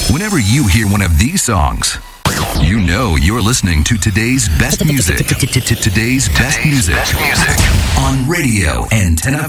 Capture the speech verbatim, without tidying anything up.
Whenever you hear one of these songs, you know you're listening to today's best music. Today's best music on Radio Antenna